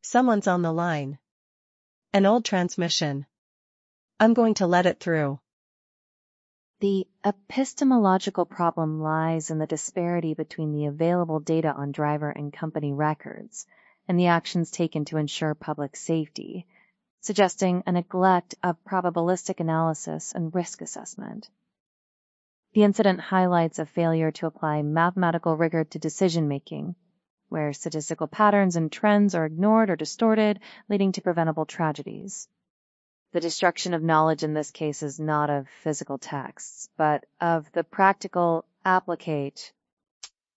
Someone's on the line. An old transmission. I'm going to let it through. The epistemological problem lies in the disparity between the available data on driver and company records and the actions taken to ensure public safety, suggesting a neglect of probabilistic analysis and risk assessment. The incident highlights a failure to apply mathematical rigor to decision-making, where statistical patterns and trends are ignored or distorted, leading to preventable tragedies. The destruction of knowledge in this case is not of physical texts, but of the practical applicate